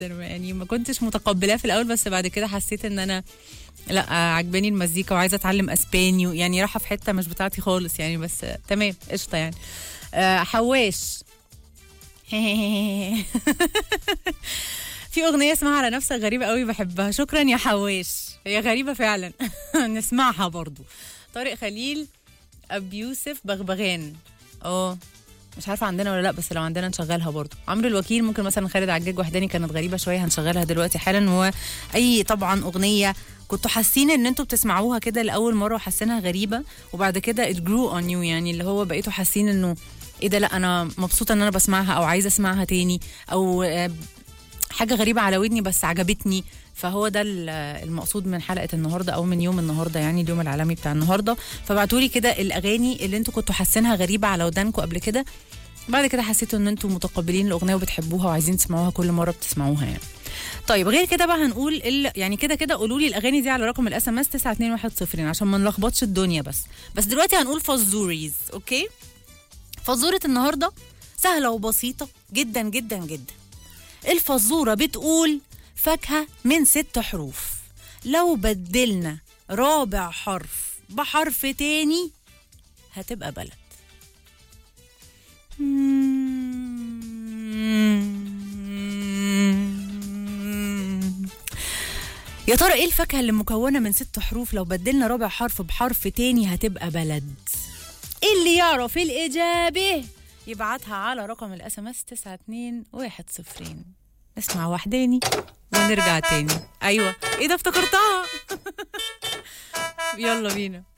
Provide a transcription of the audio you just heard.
يعني ما كنتش متقبلاه في الاول، بس بعد كده حسيت ان انا لا عجباني المزيكا وعايزه اتعلم اسباني، يعني رايحه في حته مش بتاعتي خالص يعني، بس تمام قشطه يعني. حواش. في اغنيه اسمها على نفسك غريبه قوي بحبها، شكرا يا حواش، هي غريبه فعلا. نسمعها برضو. طارق خليل، ابي يوسف، بغبغان. مش عارفه عندنا ولا لا، بس لو عندنا نشغلها برضو. عمرو الوكيل، ممكن مثلا خالد عجاج وحداني كانت غريبه شويه، هنشغلها دلوقتي حالا. واي طبعا اغنيه كنتوا حاسين ان انتوا بتسمعوها كده لاول مره وحاسينها غريبه، وبعد كده it grew on you، يعني اللي هو بقيتوا حاسين انه ايه ده، لا انا مبسوطه ان انا بسمعها او عايزه اسمعها تاني، او حاجه غريبه على ودني بس عجبتني. فهو ده المقصود من حلقه النهارده او من يوم النهارده، يعني اليوم العالمي بتاع النهارده. فبعتولي كده الاغاني اللي انتوا كنتوا حاسينها غريبه على ودانكم قبل كده، بعد كده حسيتوا ان انتوا متقبلين الاغنيه وبتحبوها وعايزين تسمعوها كل مره بتسمعوها يعني. طيب غير كده بقى هنقول يعني كده قولوا لي الاغاني دي على رقم الاس ام اس 92110 عشان ما نلخبطش الدنيا. بس دلوقتي هنقول فزوريز. اوكي، فزوره النهارده سهله وبسيطه جدا جدا جدا. الفزوره بتقول فاكهه من 6 حروف، لو بدلنا رابع حرف بحرف تاني هتبقى بلد. يا ترى ايه الفاكهة اللي مكونة من 6 حروف لو بدلنا رابع حرف بحرف تاني هتبقى بلد؟ اللي يعرف الإجابة يبعتها على رقم الاس ام اس 92110. نسمع وحداني ونرجع تاني. ايوه ايه ده، افتكرتها. يلا بينا.